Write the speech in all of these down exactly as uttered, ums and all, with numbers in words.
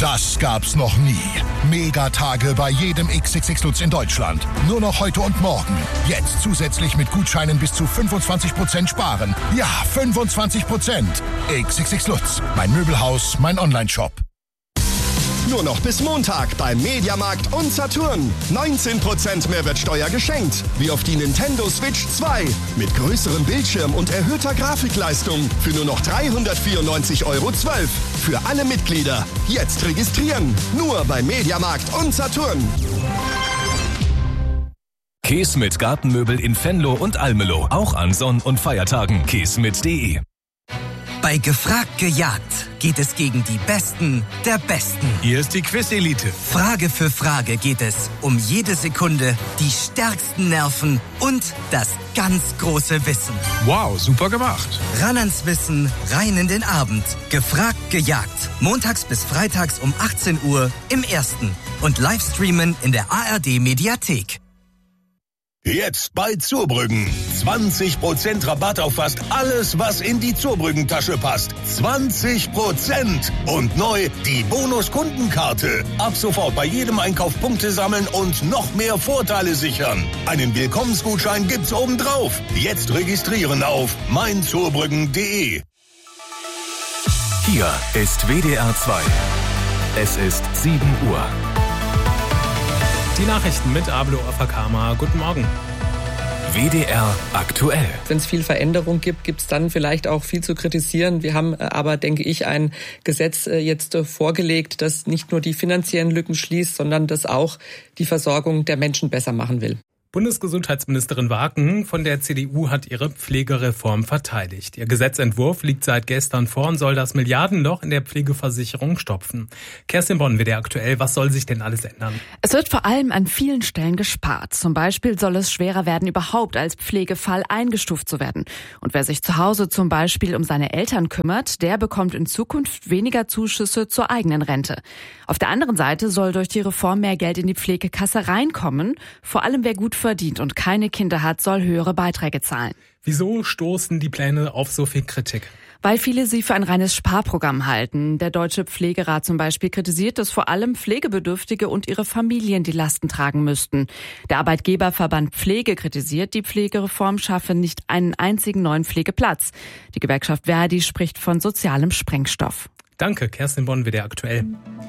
Das gab's noch nie. Megatage bei jedem X X X Lutz in Deutschland. Nur noch heute und morgen. Jetzt zusätzlich mit Gutscheinen bis zu fünfundzwanzig Prozent sparen. Ja, fünfundzwanzig Prozent. X X X Lutz. Mein Möbelhaus, mein Onlineshop. Nur noch bis Montag beim Mediamarkt und Saturn. neunzehn Prozent Mehrwertsteuer geschenkt. Wie auf die Nintendo Switch zwei. Mit größerem Bildschirm und erhöhter Grafikleistung. Für nur noch dreihundertvierundneunzig Euro zwölf. Für alle Mitglieder. Jetzt registrieren. Nur beim Mediamarkt und Saturn. Keesmit Gartenmöbel in Venlo und Almelo. Auch an Sonn- und Feiertagen. keesmit punkt de. Bei Gefragt gejagt geht es gegen die Besten der Besten. Hier ist die Quiz-Elite. Frage für Frage geht es um jede Sekunde, die stärksten Nerven und das ganz große Wissen. Wow, super gemacht. Ran ans Wissen, rein in den Abend. Gefragt gejagt. Montags bis freitags um achtzehn Uhr im Ersten. Und Livestreamen in der A R D-Mediathek. Jetzt bei Zurbrüggen. zwanzig Prozent Rabatt auf fast alles, was in die Zurbrüggen-Tasche passt. zwanzig Prozent! Und neu die Bonus-Kundenkarte. Ab sofort bei jedem Einkauf Punkte sammeln und noch mehr Vorteile sichern. Einen Willkommensgutschein gibt's obendrauf. Jetzt registrieren auf mein zurbrüggen punkt de. Hier ist W D R zwei. Es ist sieben Uhr. Die Nachrichten mit Ablo Afakama. Guten Morgen. W D R aktuell. Wenn es viel Veränderung gibt, gibt es dann vielleicht auch viel zu kritisieren. Wir haben aber, denke ich, ein Gesetz jetzt vorgelegt, das nicht nur die finanziellen Lücken schließt, sondern das auch die Versorgung der Menschen besser machen will. Bundesgesundheitsministerin Waken von der C D U hat ihre Pflegereform verteidigt. Ihr Gesetzentwurf liegt seit gestern vor und soll das Milliardenloch in der Pflegeversicherung stopfen. Kerstin Bonn, W D R aktuell, was soll sich denn alles ändern? Es wird vor allem an vielen Stellen gespart. Zum Beispiel soll es schwerer werden, überhaupt als Pflegefall eingestuft zu werden. Und wer sich zu Hause zum Beispiel um seine Eltern kümmert, der bekommt in Zukunft weniger Zuschüsse zur eigenen Rente. Auf der anderen Seite soll durch die Reform mehr Geld in die Pflegekasse reinkommen. Vor allem wer gut verdient und keine Kinder hat, soll höhere Beiträge zahlen. Wieso stoßen die Pläne auf so viel Kritik? Weil viele sie für ein reines Sparprogramm halten. Der Deutsche Pflegerat zum Beispiel kritisiert, dass vor allem Pflegebedürftige und ihre Familien die Lasten tragen müssten. Der Arbeitgeberverband Pflege kritisiert, die Pflegereform schaffe nicht einen einzigen neuen Pflegeplatz. Die Gewerkschaft Verdi spricht von sozialem Sprengstoff. Danke, Kerstin Bonn, W D R aktuell.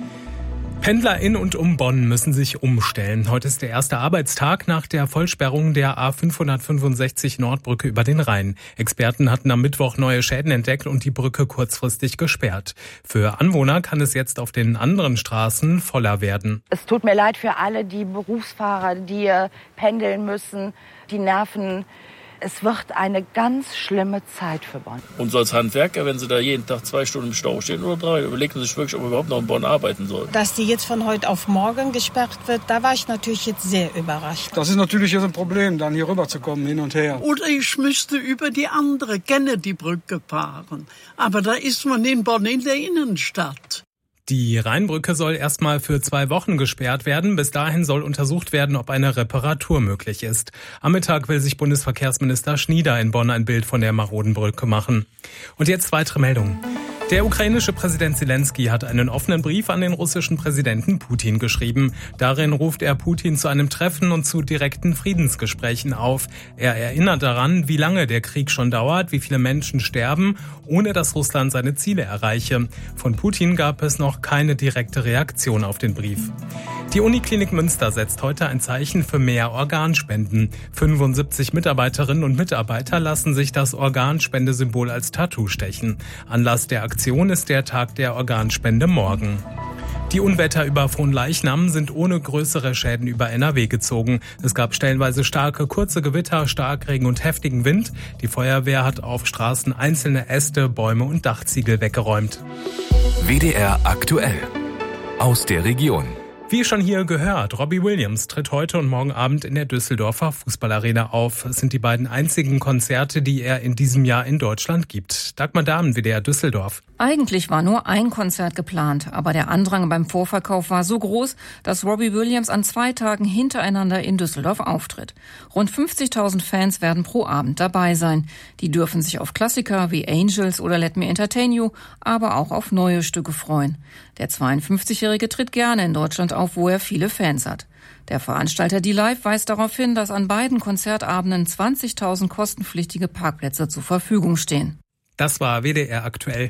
Pendler in und um Bonn müssen sich umstellen. Heute ist der erste Arbeitstag nach der Vollsperrung der A fünfhundertfünfundsechzig Nordbrücke über den Rhein. Experten hatten am Mittwoch neue Schäden entdeckt und die Brücke kurzfristig gesperrt. Für Anwohner kann es jetzt auf den anderen Straßen voller werden. Es tut mir leid für alle die Berufsfahrer, die pendeln müssen, die Nerven. Es wird eine ganz schlimme Zeit für Bonn. Und so als Handwerker, wenn Sie da jeden Tag zwei Stunden im Stau stehen oder drei, überlegen Sie sich wirklich, ob man überhaupt noch in Bonn arbeiten soll. Dass die jetzt von heute auf morgen gesperrt wird, da war ich natürlich jetzt sehr überrascht. Das ist natürlich jetzt ein Problem, dann hier rüber zu kommen, hin und her. Oder ich müsste über die andere Kennedy-Brücke fahren. Aber da ist man in Bonn in der Innenstadt. Die Rheinbrücke soll erstmal für zwei Wochen gesperrt werden. Bis dahin soll untersucht werden, ob eine Reparatur möglich ist. Am Mittag will sich Bundesverkehrsminister Schnieder in Bonn ein Bild von der maroden Brücke machen. Und jetzt weitere Meldungen. Der ukrainische Präsident Zelensky hat einen offenen Brief an den russischen Präsidenten Putin geschrieben. Darin ruft er Putin zu einem Treffen und zu direkten Friedensgesprächen auf. Er erinnert daran, wie lange der Krieg schon dauert, wie viele Menschen sterben, ohne dass Russland seine Ziele erreiche. Von Putin gab es noch keine direkte Reaktion auf den Brief. Die Uniklinik Münster setzt heute ein Zeichen für mehr Organspenden. fünfundsiebzig Mitarbeiterinnen und Mitarbeiter lassen sich das Organspendesymbol als Tattoo stechen. Anlass der Aktion ist der Tag der Organspende morgen. Die Unwetter über Fronleichnam sind ohne größere Schäden über N R W gezogen. Es gab stellenweise starke, kurze Gewitter, Starkregen und heftigen Wind. Die Feuerwehr hat auf Straßen einzelne Äste, Bäume und Dachziegel weggeräumt. W D R aktuell. Aus der Region. Wie schon hier gehört, Robbie Williams tritt heute und morgen Abend in der Düsseldorfer Fußballarena auf. Es sind die beiden einzigen Konzerte, die er in diesem Jahr in Deutschland gibt. Dagmar Dahmen, W D R Düsseldorf. Eigentlich war nur ein Konzert geplant, aber der Andrang beim Vorverkauf war so groß, dass Robbie Williams an zwei Tagen hintereinander in Düsseldorf auftritt. Rund fünfzigtausend Fans werden pro Abend dabei sein. Die dürfen sich auf Klassiker wie Angels oder Let Me Entertain You, aber auch auf neue Stücke freuen. Der zweiundfünfzigjährige tritt gerne in Deutschland auf, wo er viele Fans hat. Der Veranstalter D-Live weist darauf hin, dass an beiden Konzertabenden zwanzigtausend kostenpflichtige Parkplätze zur Verfügung stehen. Das war W D R aktuell.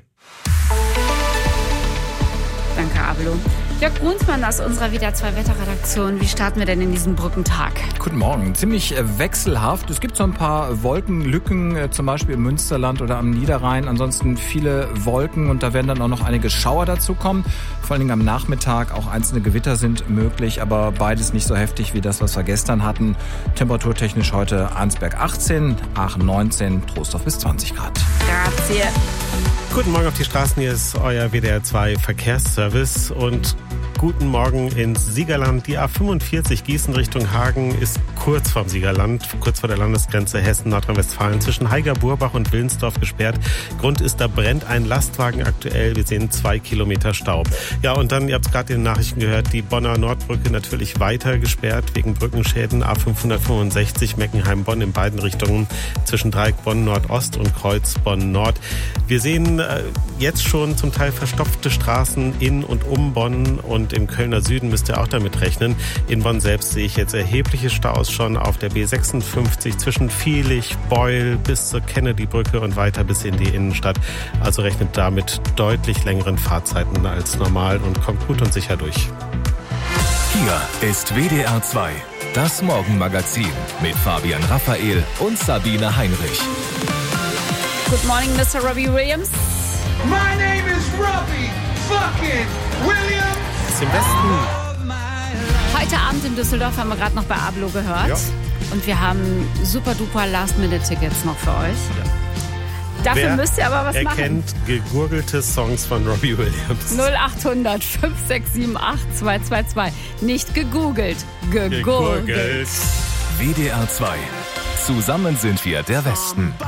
Danke, Abelo. Jörg Brunsmann aus unserer W D R zwei Wetterredaktion. Wie starten wir denn in diesen Brückentag? Guten Morgen. Ziemlich wechselhaft. Es gibt so ein paar Wolkenlücken, zum Beispiel im Münsterland oder am Niederrhein. Ansonsten viele Wolken und da werden dann auch noch einige Schauer dazu kommen. Vor allen Dingen am Nachmittag auch einzelne Gewitter sind möglich, aber beides nicht so heftig wie das, was wir gestern hatten. Temperaturtechnisch heute Arnsberg achtzehn, Aachen neunzehn, Troisdorf bis zwanzig Grad. Grazie. Guten Morgen auf die Straßen, hier ist euer W D R zwei Verkehrsservice und guten Morgen ins Siegerland. Die A fünfundvierzig Gießen Richtung Hagen ist kurz vorm Siegerland, kurz vor der Landesgrenze Hessen-Nordrhein-Westfalen zwischen Haiger-Burbach und Willensdorf gesperrt. Grund ist, da brennt ein Lastwagen aktuell. Wir sehen zwei Kilometer Stau. Ja, und dann, ihr habt es gerade in den Nachrichten gehört, die Bonner Nordbrücke natürlich weiter gesperrt wegen Brückenschäden. A fünfhundertfünfundsechzig Meckenheim-Bonn in beiden Richtungen zwischen Dreieck Bonn-Nordost und Kreuz Bonn-Nord. Wir sehen äh, jetzt schon zum Teil verstopfte Straßen in und um Bonn und im Kölner Süden müsst ihr auch damit rechnen. In Bonn selbst sehe ich jetzt erhebliche Staus schon auf der B sechsundfünfzig zwischen Vielich, Beul bis zur Kennedy-Brücke und weiter bis in die Innenstadt. Also rechnet damit deutlich längeren Fahrzeiten als normal und kommt gut und sicher durch. Hier ist W D R zwei, das Morgenmagazin mit Fabian Raphael und Sabine Heinrich. Good morning, Mister Robbie Williams. My name is Robbie fucking Williams. Im Westen. Heute Abend in Düsseldorf haben wir gerade noch bei Abelo gehört. Ja. Und wir haben super duper Last-Minute-Tickets noch für euch. Ja. Dafür Wer müsst ihr aber was machen. Er kennt gegurgelte Songs von Robbie Williams. null achthundert fünf sechs sieben acht zwei zwei zwei. Nicht gegoogelt, gegurgelt. W D R zwei. Zusammen sind wir der Westen.